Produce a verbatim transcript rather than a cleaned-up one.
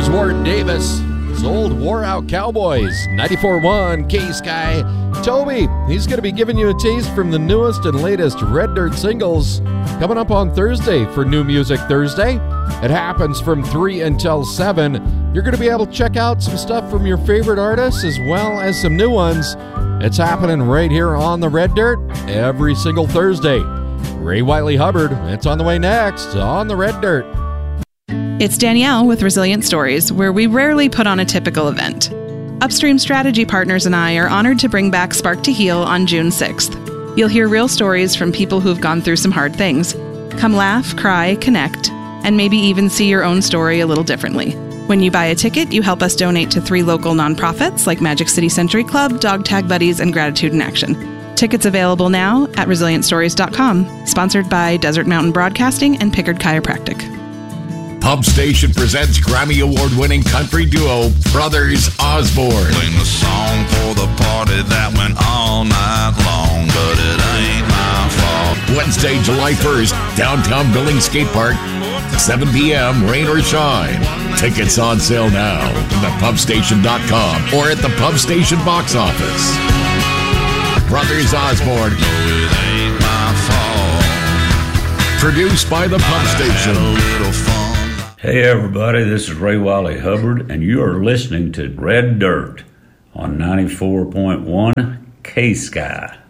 Here's Ward Davis. His old wore-out Cowboys. ninety-four one K-Sky. Toby, he's going to be giving you a taste from the newest and latest Red Dirt singles coming up on Thursday for New Music Thursday. It happens from three until seven. You're going to be able to check out some stuff from your favorite artists as well as some new ones. It's happening right here on the Red Dirt every single Thursday. Ray Wiley Hubbard, it's on the way next on the Red Dirt. It's Danielle with Resilient Stories, where we rarely put on a typical event. Upstream Strategy Partners and I are honored to bring back Spark to Heal on June sixth. You'll hear real stories from people who've gone through some hard things. Come laugh, cry, connect, and maybe even see your own story a little differently. When you buy a ticket, you help us donate to three local nonprofits like Magic City Century Club, Dog Tag Buddies, and Gratitude in Action. Tickets available now at resilient stories dot com. Sponsored by Desert Mountain Broadcasting and Pickard Chiropractic. Pub Station presents Grammy Award-winning country duo Brothers Osborne. Sing a song for the party that went all night long, but it ain't my fault. Wednesday, July first, downtown Billings Skate Park, seven p.m., rain or shine. Tickets on sale now at the pub station dot com or at the Pub Station box office. Brothers Osborne. No, it ain't my fault. Produced by the Pub Station. A little fun. Hey everybody, this is Ray Wiley Hubbard, and you are listening to Red Dirt on ninety-four point one K-Sky.